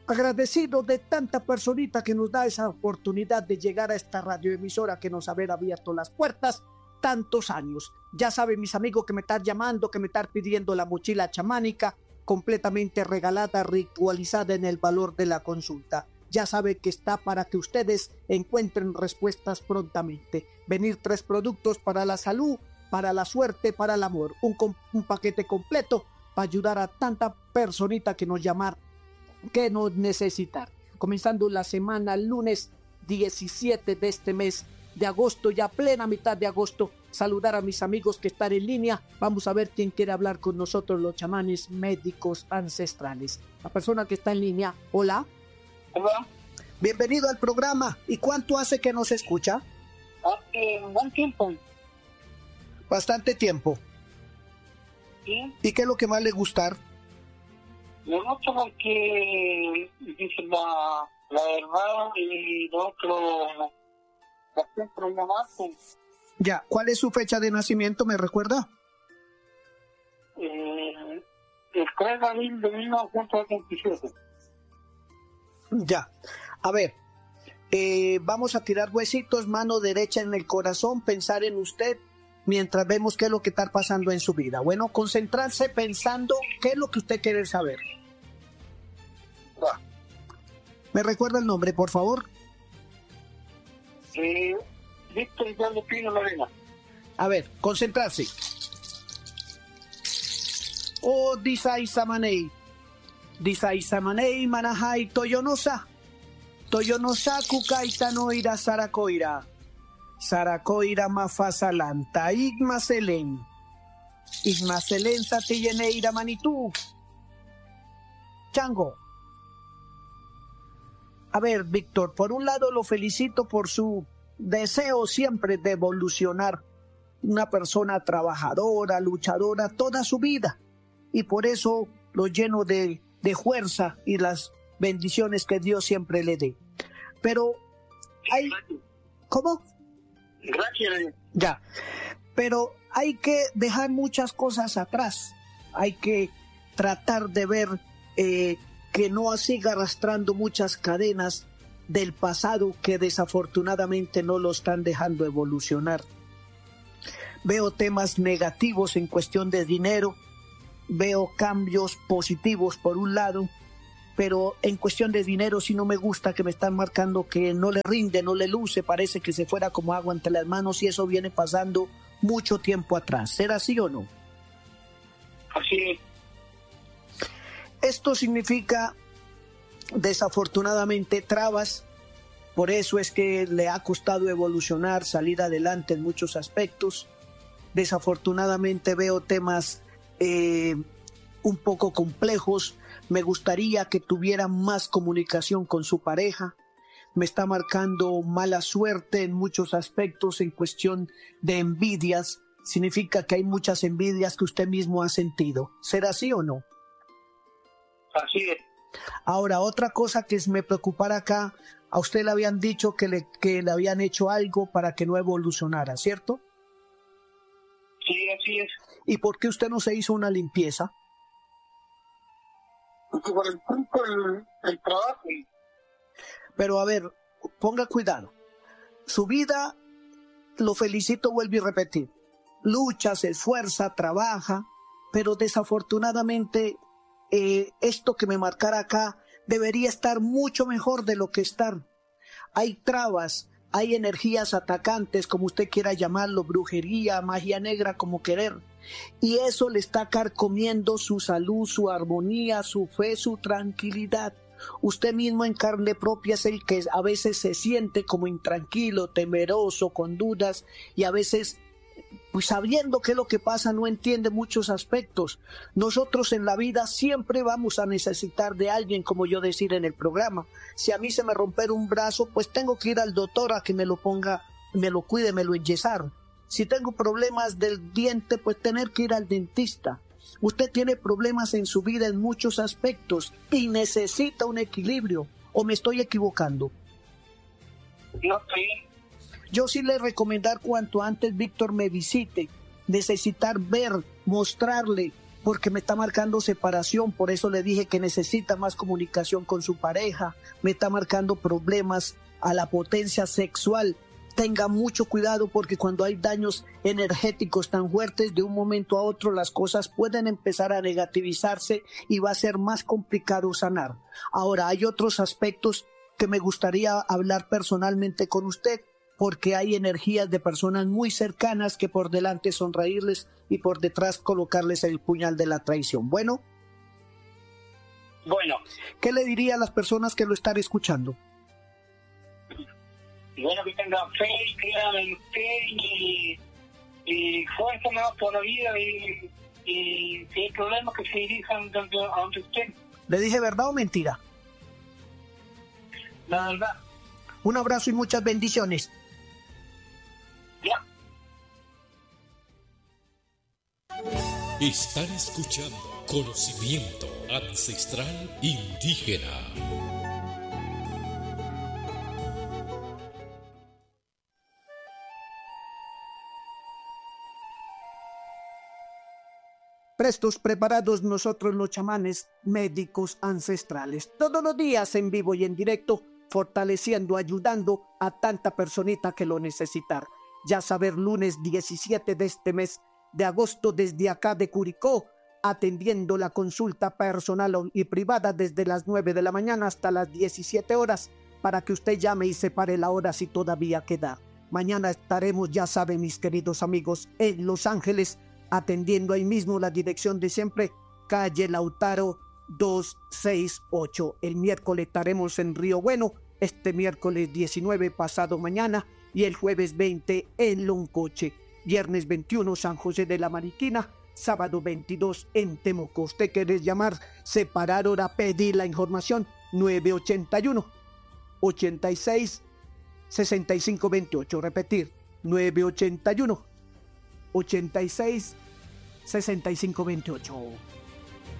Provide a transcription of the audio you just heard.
agradecido de tanta personita que nos da esa oportunidad de llegar a esta radioemisora que nos ha abierto las puertas tantos años. Ya saben, mis amigos, que me están llamando, que me están pidiendo la mochila chamánica, completamente regalada, ritualizada en el valor de la consulta. Ya sabe que está para que ustedes encuentren respuestas prontamente. Venir 3 productos para la salud, para la suerte, para el amor. Un paquete completo para ayudar a tanta personita que nos llamar, que nos necesitar. Comenzando la semana, lunes 17 de este mes de agosto, ya plena mitad de agosto. Saludar a mis amigos que están en línea. Vamos a ver quién quiere hablar con nosotros, los chamanes médicos ancestrales. La persona que está en línea, hola. Hola. Bienvenido al programa. ¿Y cuánto hace que nos escucha? Hace buen tiempo. Bastante tiempo. ¿Sí? ¿Y qué es lo que más le gusta? Me gusta porque dice la verdad y lo otro bastante problemático. Ya, ¿cuál es su fecha de nacimiento? ¿Me recuerda? El 3 de abril de 1927. Ya, a ver, vamos a tirar huesitos, mano derecha en el corazón, pensar en usted mientras vemos qué es lo que está pasando en su vida. Bueno, concentrarse pensando qué es lo que usted quiere saber. Va. ¿Me recuerda el nombre, por favor? Víctor Eduardo Pino Lorena. A ver, concentrarse. Oh, Disay Samanei Manahai Toyonosa Kukaita Noira Saracoira Mafasalanta Igmaselen Satiyeneira Manitú Chango. A ver, Víctor, por un lado lo felicito por su deseo siempre de evolucionar, una persona trabajadora, luchadora toda su vida, y por eso lo lleno de fuerza y las bendiciones que Dios siempre le dé. Pero hay... ¿Cómo? Gracias. Ya, pero hay que dejar muchas cosas atrás, hay que tratar de ver que no siga arrastrando muchas cadenas del pasado que desafortunadamente no lo están dejando evolucionar. Veo temas negativos en cuestión de dinero, veo cambios positivos por un lado, pero en cuestión de dinero sí no me gusta que me están marcando que no le rinde, no le luce, parece que se fuera como agua entre las manos, y eso viene pasando mucho tiempo atrás. ¿Será así o no? Así es. Esto significa desafortunadamente trabas, por eso es que le ha costado evolucionar, salir adelante en muchos aspectos. Desafortunadamente veo temas un poco complejos. Me gustaría que tuviera más comunicación con su pareja. Me está marcando mala suerte en muchos aspectos en cuestión de envidias. Significa que hay muchas envidias que usted mismo ha sentido. ¿Será así o no? Así es. Ahora, otra cosa que me preocupara acá, a usted le habían dicho que le habían hecho algo para que no evolucionara, ¿cierto? Sí, así es. ¿Y por qué usted no se hizo una limpieza? Porque por el punto el trabajo. Pero a ver, ponga cuidado. Su vida, lo felicito, vuelvo y repetir. Lucha, se esfuerza, trabaja, pero desafortunadamente esto que me marcara acá debería estar mucho mejor de lo que está. Hay trabas, hay energías atacantes, como usted quiera llamarlo, brujería, magia negra, como querer. Y eso le está carcomiendo su salud, su armonía, su fe, su tranquilidad. Usted mismo en carne propia es el que a veces se siente como intranquilo, temeroso, con dudas, y a veces, pues sabiendo qué es lo que pasa, no entiende muchos aspectos. Nosotros en la vida siempre vamos a necesitar de alguien, como yo decir en el programa. Si a mí se me romper un brazo, pues tengo que ir al doctor a que me lo ponga, me lo cuide, me lo enyesar. Si tengo problemas del diente, pues tener que ir al dentista. Usted tiene problemas en su vida en muchos aspectos y necesita un equilibrio. ¿O me estoy equivocando? Yo sí. Yo sí le recomendar cuanto antes, Víctor, me visite. Necesitar ver, mostrarle porque me está marcando separación, por eso le dije que necesita más comunicación con su pareja, me está marcando problemas a la potencia sexual. Tenga mucho cuidado porque cuando hay daños energéticos tan fuertes, de un momento a otro las cosas pueden empezar a negativizarse y va a ser más complicado sanar. Ahora, hay otros aspectos que me gustaría hablar personalmente con usted, porque hay energías de personas muy cercanas que por delante sonreírles y por detrás colocarles el puñal de la traición. Bueno, ¿qué le diría a las personas que lo están escuchando? Bueno, que tenga fe, crean en usted y fuerza más por la vida y si hay problemas que se dirijan a donde usted. ¿Le dije verdad o mentira? La verdad. Un abrazo y muchas bendiciones. Ya. Están escuchando Conocimiento Ancestral Indígena. Prestos, preparados nosotros los chamanes, médicos ancestrales, todos los días en vivo y en directo, fortaleciendo, ayudando a tanta personita que lo necesitar. Ya saber, lunes 17 de este mes de agosto, desde acá de Curicó, atendiendo la consulta personal y privada desde las 9 de la mañana hasta las 17 horas, para que usted llame y separe la hora si todavía queda. Mañana estaremos, ya saben mis queridos amigos, en Los Ángeles, atendiendo ahí mismo, la dirección de siempre, calle Lautaro 268. El miércoles estaremos en Río Bueno, este miércoles 19 pasado mañana, y el jueves 20 en Loncoche, viernes 21 San José de la Mariquina, sábado 22 en Temuco. Usted quiere llamar, separar hora, pedir la información, 981 86 65 28, repetir, 981 86 65 28.